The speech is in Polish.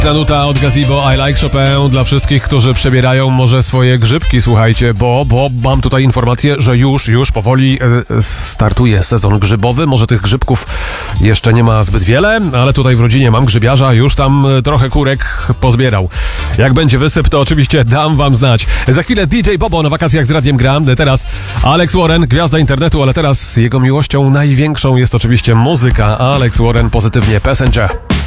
Nuta od Gazebo, I Like Chopin dla wszystkich, którzy przebierają może swoje grzybki, słuchajcie, bo mam tutaj informację, że już powoli startuje sezon grzybowy. Może tych grzybków jeszcze nie ma zbyt wiele, ale tutaj w rodzinie mam grzybiarza, już tam trochę kurek pozbierał. Jak będzie wysyp, to oczywiście dam wam znać. Za chwilę DJ Bobo na wakacjach z Radiem Gram, teraz Alex Warren, gwiazda internetu, ale teraz jego miłością największą jest oczywiście muzyka. Alex Warren, pozytywnie Passenger.